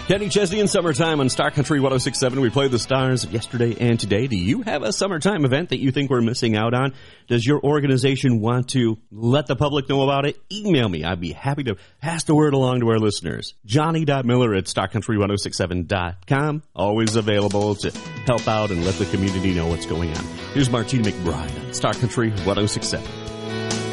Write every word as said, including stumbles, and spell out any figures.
Kenny Chesney in Summertime on Star Country one oh six point seven. We played the stars of yesterday and today. Do you have a summertime event that you think we're missing out on? Does your organization want to let the public know about it? Email me. I'd be happy to pass the word along to our listeners. Johnny.Miller at Star Country one oh six seven dot com. Always available to help out and let the community know what's going on. Here's Martina McBride on Star Country one oh six seven.